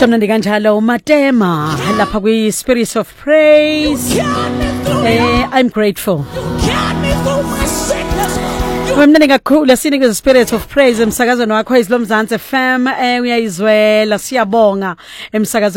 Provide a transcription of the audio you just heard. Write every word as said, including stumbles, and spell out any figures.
mnandi kanjalo Matema lapha kwi Spirit of Praise. eh I'm grateful. Mnandi kakhulu sinikwe Spirit of Praise emsakazweni wakho iZilomzansi F M. eh uyayizwela siyabonga emsakazweni